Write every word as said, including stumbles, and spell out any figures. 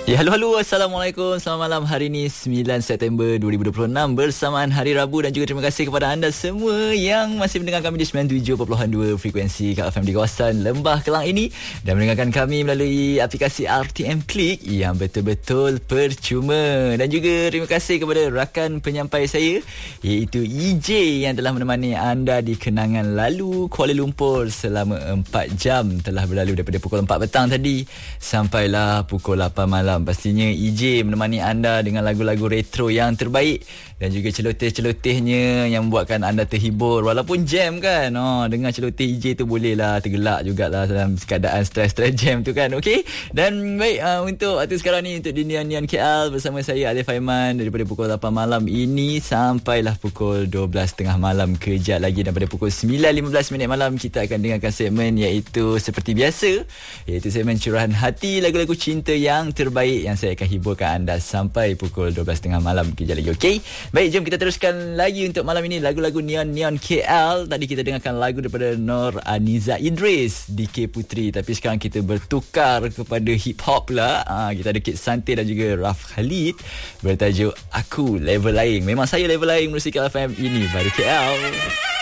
Ya, halo halo, Assalamualaikum. Selamat malam. Hari ini sembilan September dua ribu dua puluh enam bersamaan Hari Rabu, dan juga terima kasih kepada anda semua yang masih mendengar kami di sembilan puluh tujuh perpuluhan dua frekuensi Kak F M di kawasan Lembah Kelang ini, dan mendengarkan kami melalui aplikasi R T M Click yang betul-betul percuma. Dan juga terima kasih kepada rakan penyampai saya, iaitu E J, yang telah menemani anda di kenangan lalu Kuala Lumpur selama empat jam. Telah berlalu daripada pukul empat petang tadi sampailah pukul lapan malam. Pastinya E J menemani anda dengan lagu-lagu retro yang terbaik, dan juga celoteh-celotehnya yang membuatkan anda terhibur walaupun jam kan. Oh, dengar celoteh E J tu bolehlah tergelak jugalah dalam keadaan stres-stres jam tu kan. Okey. Dan baik, uh, untuk waktu sekarang ni, untuk di Nian Nian K L bersama saya Alif Aiman daripada pukul lapan malam ini sampailah pukul dua belas tiga puluh malam. Kejap lagi, dan pada pukul sembilan lima belas minit malam kita akan dengarkan segmen iaitu seperti biasa, iaitu segmen curahan hati, lagu-lagu cinta yang terbaik yang saya akan hiburkan anda sampai pukul dua belas tiga puluh malam kejap lagi. Okey. Baik, jom kita teruskan lagi untuk malam ini lagu-lagu Neon Neon K L. Tadi kita dengarkan lagu daripada Nur Aniza Idris, D K Putri, tapi sekarang kita bertukar kepada hip hop lah. Ha, kita ada Kid Santai dan juga Raf Khalid bertajuk Aku Level Lain. Memang saya level lain, menerusi K L F M, ini baru K L.